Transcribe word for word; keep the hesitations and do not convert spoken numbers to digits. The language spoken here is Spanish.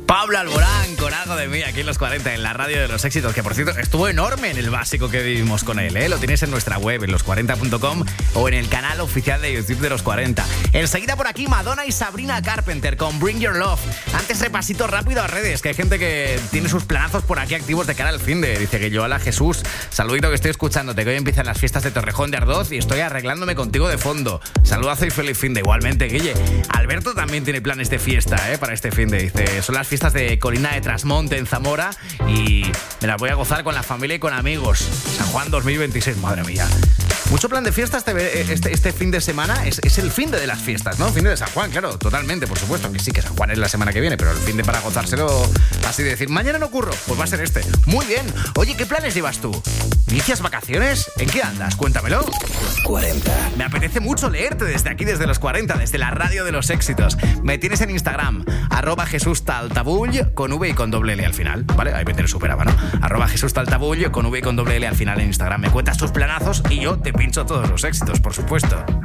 Pablo Alborán con Algo de mí aquí en los cuarenta, en la radio de los éxitos, que por cierto estuvo enorme en el básico que vivimos con él, ¿eh? Lo tienes en nuestra web, en los cuarenta punto com, o en el canal oficial de YouTube de los cuarenta. Enseguida por aquí Madonna y Sabrina Carpenter con Bring Your Love. Antes repasito rápido a redes, que hay gente que tiene sus planazos por aquí activos de cara al finde. Dice que yo, hola Jesús, saludito que estoy escuchándote, que hoy empiezan las fiestas de Torrejón de Ardoz y estoy arreglándome contigo de fondo. Saludazo y feliz finde. Igualmente, Guille. Alberto también tiene planes de fiesta, ¿eh? Para este finde. Dice, son las fiestas de Colina de Trasmonte en Zamora y me las voy a gozar con la familia y con amigos. San Juan dos mil veintiséis, madre mía. Mucho plan de fiesta este, este, este fin de semana. Es, es el fin de las fiestas, ¿no? Fin de San Juan, claro, totalmente, por supuesto. Que sí, que San Juan es la semana que viene, pero el fin de para gozárselo, así de decir, mañana no curro, pues va a ser este. Muy bien. Oye, ¿qué planes llevas tú? ¿Inicias vacaciones? ¿En qué andas? Cuéntamelo. cuarenta. Me apetece mucho leerte desde aquí, desde los cuarenta, desde la radio de los éxitos. Me tienes en Instagram, arroba Jesús Taltabull, con V y con doble L al final, ¿vale? Ahí me tienes superaba, ¿no? Arroba Jesús Taltabull, con V y con doble L al final en Instagram. Me cuentas tus planazos y yo te pincho todos los éxitos, por supuesto.